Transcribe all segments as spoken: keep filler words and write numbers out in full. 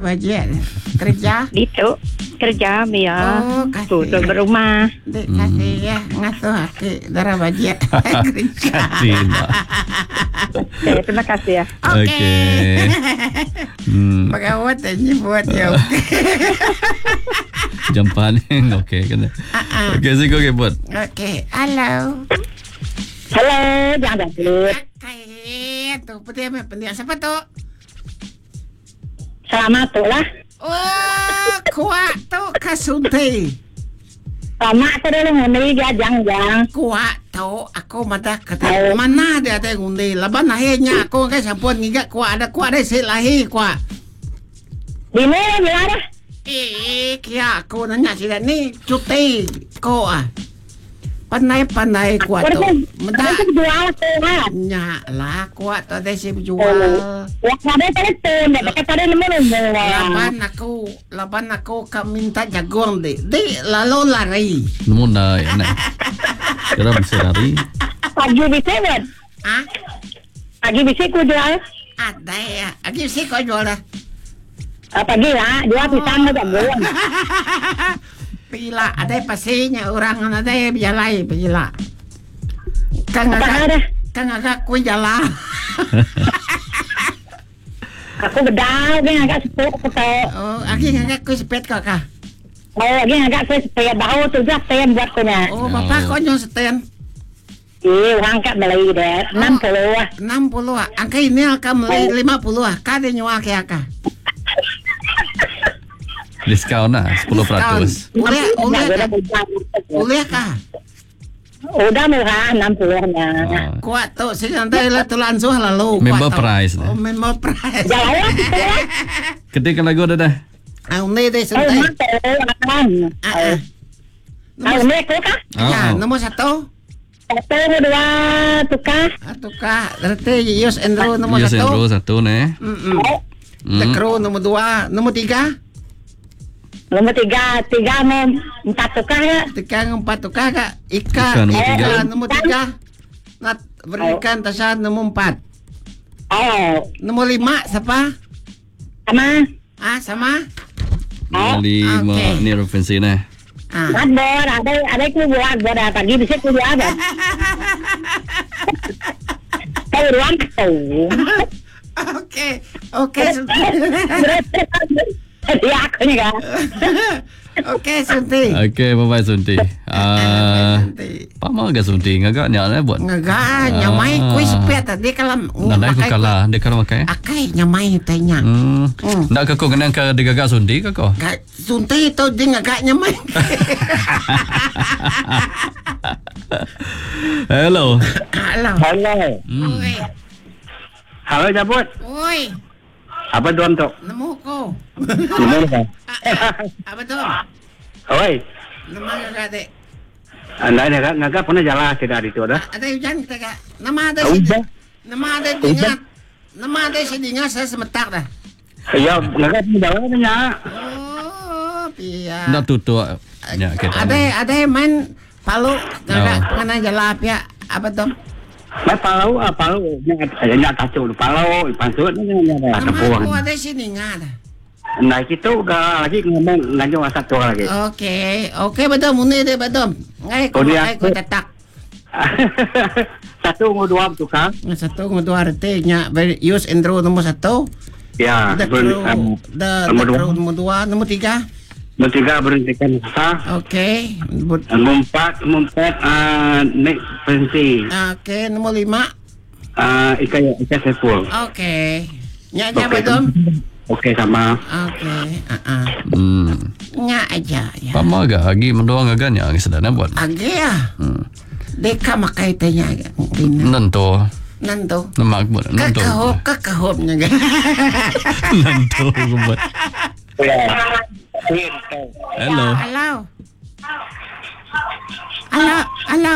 bajet kerja? Itu kerja biar. Oh, kasih. Tutup berumah. Dek kasih ya ngasuh aki darah bajet kerja. Okay, terima kasih ya. Okey. Okey. Hmm. Bagawat aja buat ya. Jampan. Okey kena. Okey, siko ke buat. Okey, halo. Halo, jangan dulu. Okey, tu putih apa pendiam siapa tu? Selamat tu lah. Oh, kuat tu kasunti. Selamat tu dulu ngundi dia jang-jang. Kuat tu aku mata kata mana dia ada ngundi. Laban lahirnya aku kan sampun ngigat kuat ada kuat ada si lahir kuat. Di mana bila dah? Eh, kia aku nanya si ni cuti ko ah. Pandai-pandai kuat tu. Mendak Ada jual tu lah. nya lah kuat tu ada si jual. Wah, ada telefon dah. Dekat ada nombor nombor. Laban aku, laban aku ka minta jagung di. Di lalu lari. Nemu na enak. Kira bisa lari. Pagi bisa kan? Ah, Pagi bisa ku jual. ada ya. Agi si ko jual dah. Ah, pagi lah. Jual pisang aja jagung. Pila ada pasinya orang ada bialai pila. Kang Apa agak ada? kang agak ku jala. Aku bedal dia agak sepet aku tahu. Oh, agi agak ku sepet kok kah? Oh, dia agak sepet bahu tu je tem buat punya. Oh, bapak kau nyong seten. Eh, orang kat Melayu dah. enam puluh lah. enam puluh ah. Angka ini akan mulai lima puluh ah. Kade nyawa ke akak. Diskaun lah sepuluh peratus. Boleh, boleh kah? Boleh kah? Udah murah enam puluh-nya. Oh. Kuat tu sih nanti lah tu langsung lalu. Member price Oh, dah. member price. Jalan tu lah. Ketik lagu dah dah. Ah, ini deh Oh, santai. mantap. Akan. Ah, ah. Ah, ini aku kah? Ya, Oh. nomor satu. Satu, dua, tukar. Atau kah? Berarti Yus Endro nomor Yes, satu. Andrew satu nih. Mm-mm. Oh, Hmm. Tekro nomor dua. Nomor tiga. nombor tiga. Tiga mau empat tukar ya. Tiga empat tu kah kak? Ika. Ika nomor tiga. Ika nomor tiga. Nat berikan tasya nomor empat. Oh, Nomor lima siapa? sama. Ah, sama? Oh, Lima okey. ni referensi nih. Ah. Buat bor, ada ada ku buat bor dah pagi bisa ku buat dah. Kau ruang tu. Okey. Okey. Ya aku ni kan. Okey, Sunti. Okey, bye-bye Sunti. Ah, Sunti. pama agak Sunti ngagak nyak nih buat. Ngagak, nyamai kuih sepet tadi kalau Nandai aku kalah, dia kalau makai. Akai nyamai tanya. Hmm. Hmm. Nak ke kau kena ke digagak Sunti ke kau? Gak Sunti tu dia ngagak nyamai. Hello. Halo. Hello. Hmm. Oi. Halo Jabut. Oi. Apa tuan tu? Nemu ko. Gimana kan? Apa tu? Oi. Nama ngagak dek. Anda ni kan ngagak pernah jalan tidak itu dah. Ada hujan kita kak. Nama ada Oh, sini. hujan? Nama ada dingat. Nama ada sini saya semetak dah. Ya, ngagak pernah jalan nya. Oh, pia. Nak tutup nyak kita. Ada ada main palu ngagak Oh. pengen jalap ya. Apa tu? Mai palau ah palau nya nya kacau palau pansut nya nya ada Nama tepuan. aku ada sini ngada. Nah, kita udah lagi ngomong ngajong satu lagi. Okey, okey betul muni dia betul. Ngai ko Oh, dia- ngai ko tatak. Satu mau dua tukang. Satu ngudua arti nya use Andrew nomor satu. Ya, The ber, crew, um, the nomor the dua. crew nomor dua, nomor tiga. Nomor tiga berhentikan sah. Okey. But- Nomor empat, nomor empat uh, naik berhenti. Okey, nomor lima. Uh, Ika Ika Sepul. Okey. Nya aja Okey. betul. Okey sama. Okey. Ah ah. Hmm. Nya aja ya. Pama agak lagi mendoang agak nyak sedana buat. Age ya. Hmm. Deka makai tanya mungkin. Nanto. Nanto. Namak buat. Nanto. Kakahop, kakahopnya kan. Nanto buat. Hello. Halo. Halo, halo.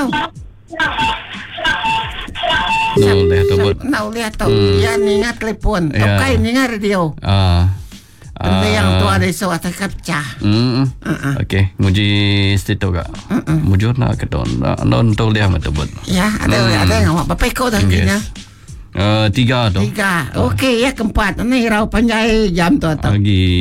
No, lihat tu buat. Nau lihat tu. Hmm. Ya ningat telepon. Ya. Okay, ningat radio. Ah. Benda yang tu ada so atas kapca. Hmm. Uh-uh. Okey, muji stito kak. Mujur nak ke don. Don tu lihat mata buat. Ya, ada Hmm. ada yang apa kau dah kena. Uh, tiga tu. Tiga. Okey, ya keempat. Ini rau panjai jam tu atau. Lagi